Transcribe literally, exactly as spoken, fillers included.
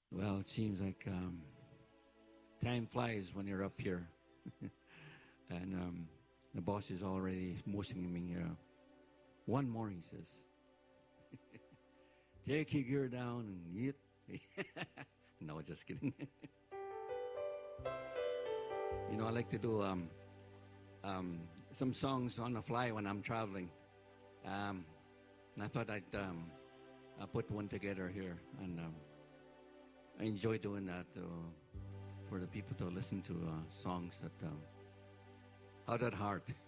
Well, it seems like um, time flies when you're up here. and um, the boss is already motioning me. Uh, one more, he says. Take your gear down and eat. No, just kidding. You know, I like to do um, um, some songs on the fly when I'm traveling. Um, and I thought I'd um, uh, put one together here. And um, I enjoy doing that uh, for the people to listen to uh, songs that um, out at heart.